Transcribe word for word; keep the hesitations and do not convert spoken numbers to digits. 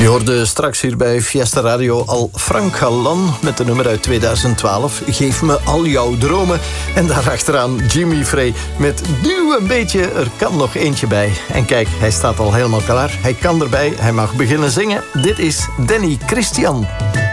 Je hoorde straks hier bij Fiesta Radio al Frank Galan met de nummer uit tweeduizend twaalf. Geef me al jouw dromen. En daarachteraan Jimmy Frey met duw een beetje, er kan nog eentje bij. En kijk, hij staat al helemaal klaar. Hij kan erbij, hij mag beginnen zingen. Dit is Danny Christian.